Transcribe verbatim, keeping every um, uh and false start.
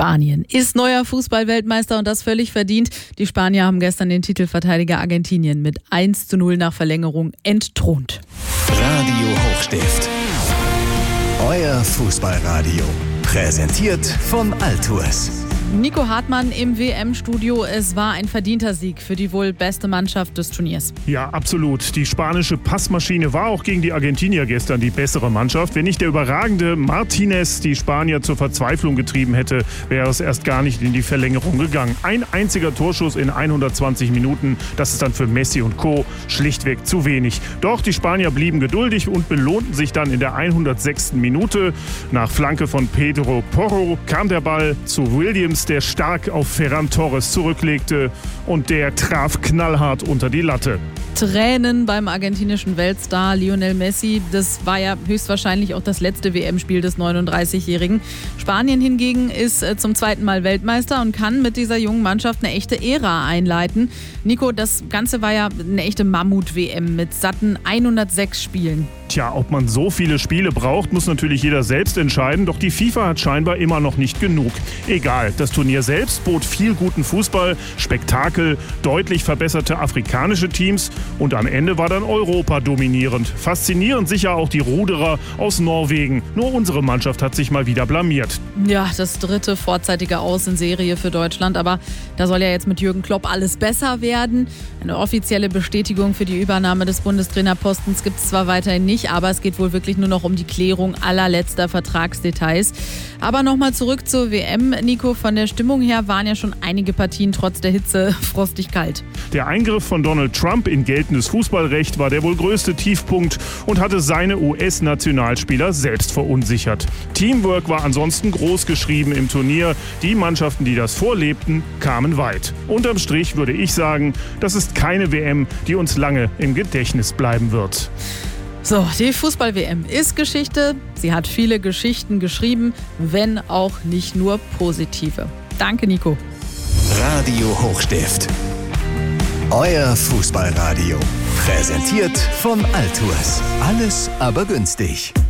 Spanien ist neuer Fußball-Weltmeister und das völlig verdient. Die Spanier haben gestern den Titelverteidiger Argentinien mit eins zu null nach Verlängerung entthront. Radio Hochstift. Euer Fußballradio. Präsentiert von Altours. Nico Hartmann im W M-Studio. Es war ein verdienter Sieg für die wohl beste Mannschaft des Turniers. Ja, absolut. Die spanische Passmaschine war auch gegen die Argentinier gestern die bessere Mannschaft. Wenn nicht der überragende Martinez die Spanier zur Verzweiflung getrieben hätte, wäre es erst gar nicht in die Verlängerung gegangen. Ein einziger Torschuss in hundertzwanzig Minuten, das ist dann für Messi und Co. schlichtweg zu wenig. Doch die Spanier blieben geduldig und belohnten sich dann in der hundertsechsten Minute. Nach Flanke von Pedro Porro kam der Ball zu Williams, der stark auf Ferran Torres zurücklegte, und der traf knallhart unter die Latte. Tränen beim argentinischen Weltstar Lionel Messi. Das war ja höchstwahrscheinlich auch das letzte W M-Spiel des neununddreißigjährigen. Spanien hingegen ist zum zweiten Mal Weltmeister und kann mit dieser jungen Mannschaft eine echte Ära einleiten. Nico, das Ganze war ja eine echte Mammut-W M mit satten hundertsechs Spielen. Tja, ob man so viele Spiele braucht, muss natürlich jeder selbst entscheiden. Doch die FIFA hat scheinbar immer noch nicht genug. Egal, das Turnier selbst bot viel guten Fußball, Spektakel, deutlich verbesserte afrikanische Teams und am Ende war dann Europa dominierend. Faszinierend sicher auch die Ruderer aus Norwegen. Nur unsere Mannschaft hat sich mal wieder blamiert. Ja, das dritte vorzeitige Aus in Serie für Deutschland. Aber da soll ja jetzt mit Jürgen Klopp alles besser werden. Eine offizielle Bestätigung für die Übernahme des Bundestrainerpostens gibt es zwar weiterhin nicht, aber es geht wohl wirklich nur noch um die Klärung allerletzter Vertragsdetails. Aber nochmal zurück zur W M. Nico, von der Stimmung her waren ja schon einige Partien trotz der Hitze frostig kalt. Der Eingriff von Donald Trump in geltendes Fußballrecht war der wohl größte Tiefpunkt und hatte seine U S-Nationalspieler selbst verunsichert. Teamwork war ansonsten groß geschrieben im Turnier. Die Mannschaften, die das vorlebten, kamen weit. Unterm Strich würde ich sagen, das ist keine W M, die uns lange im Gedächtnis bleiben wird. So, die Fußball-W M ist Geschichte. Sie hat viele Geschichten geschrieben, wenn auch nicht nur positive. Danke, Nico. Radio Hochstift. Euer Fußballradio. Präsentiert von Altours. Alles aber günstig.